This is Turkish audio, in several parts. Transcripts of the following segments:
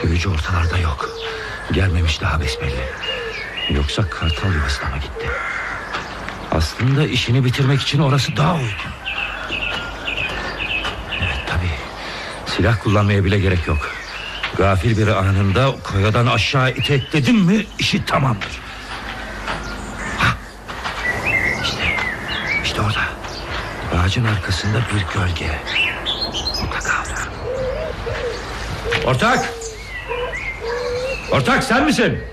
Kuyucu ortalarda yok. Gelmemiş daha besbelli. Yoksa kartal yuvasına mı gitti? Aslında işini bitirmek için orası daha uygun. Evet tabii. Silah kullanmaya bile gerek yok. Gafil bir anında koyadan aşağı itekledim mi işi tamamdır. İşte orada. Ağacın arkasında bir gölge. Orada kaldı. Ortak! Ortak sen misin?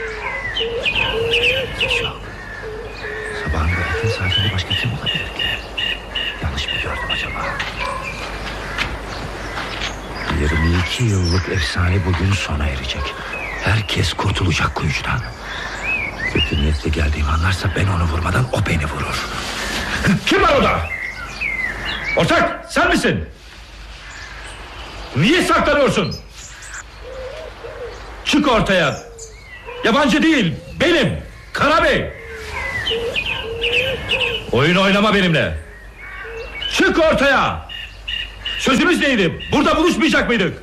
Yok. Sabahın bu erken saatinde başka kim olabilir ki? Yanlış mı gördüm acaba? 22 yıllık efsane bugün sona erecek. Herkes kurtulacak kuyucudan. Kötü niyetle geldiğimi anlarsa ben onu vurmadan o beni vurur. Kim var orada? Ortak sen misin? Niye saklanıyorsun? Çık ortaya. Yabancı değil, benim Karabey. Oyun oynama benimle. Çık ortaya. Sözümüz neydi? Burada buluşmayacak mıydık?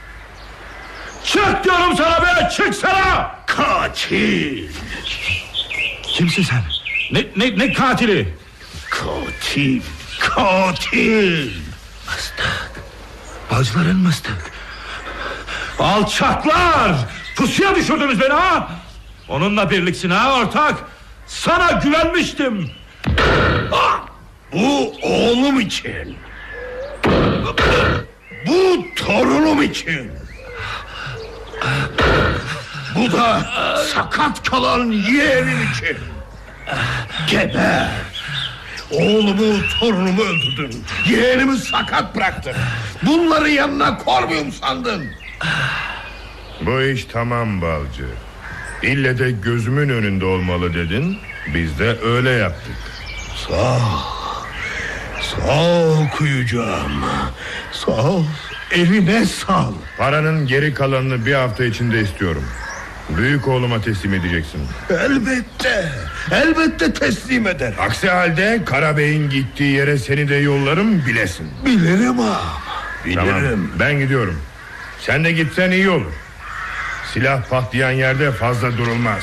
Çık diyorum sana be, çıksana. Katil. Kimsin sen? Ne katili? Katil. Mıstık. Balcıların mıstık. Alçaklar! Pusuya düşürdünüz beni ha? Onunla birliksin ha ortak? Sana güvenmiştim. Bu oğlum için. Bu torunum için. Bu da sakat kalan yeğenim için. Geber. Oğlumu, torunumu öldürdün. Yeğenimi sakat bıraktın. Bunları yanına koymuyum sandın. Bu iş tamam Balcı. İlle de gözümün önünde olmalı dedin. Biz de öyle yaptık. Sağ ol kuyucağım. Sağ ol. Eline sağlık. Paranın geri kalanını bir hafta içinde istiyorum. Büyük oğluma teslim edeceksin. Elbette teslim eder. Aksi halde Karabey'in gittiği yere seni de yollarım bilesin. Bilirim ağam. Bilirim. Tamam, ben gidiyorum. Sen de gitsen iyi olur. Silah patlayan yerde fazla durulmaz.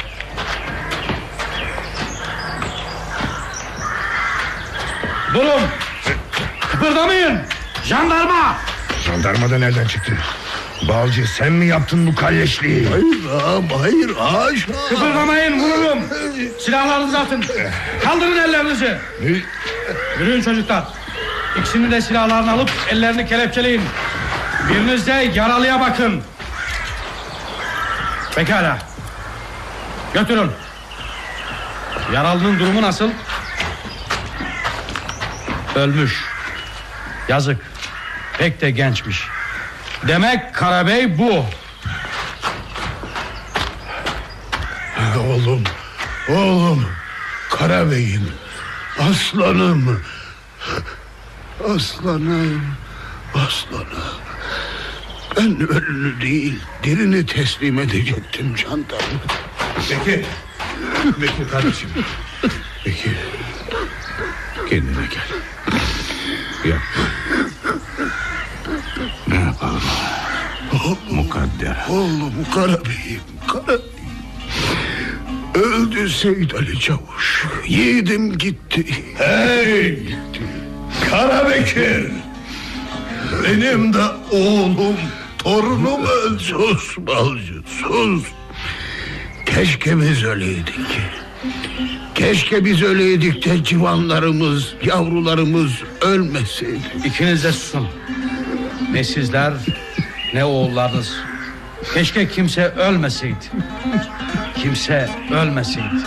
Durun. Kıpırdamayın. Jandarma. Jandarma da nereden çıktı? Balcı sen mi yaptın bu kalleşliği? Hayır ağam, hayır haşa. Kıpırdamayın, vururum. Silahlarınızı atın. Kaldırın ellerinizi. Yürüyün çocuklar. İkisinin de silahlarını alıp ellerini kelepçeleyin. Biriniz de yaralıya bakın. Pekala. Götürün. Yaralının durumu nasıl? Ölmüş. Yazık. Pek de gençmiş. Demek Karabey bu. Oğlum Karabey'im. Aslanım. Ben ölünü değil dirini teslim edecektim jandarma. Bekir kardeşim. Peki. Kendine gel. Yapma. Ne yapalım? Mukadder. Oğlum Karabey'im. Öldü Seyit Ali Çavuş. Yiğidim gitti. Hey! Karabekir! Benim de oğlum, torunum öldü. Sus balcı, sus. Keşke biz öyleydik. Keşke biz öyleydik de civanlarımız, yavrularımız ölmeseydi. İkiniz de susun. Ne sizler ne oğullarınız. Keşke kimse ölmeseydi. Kimse ölmeseydi.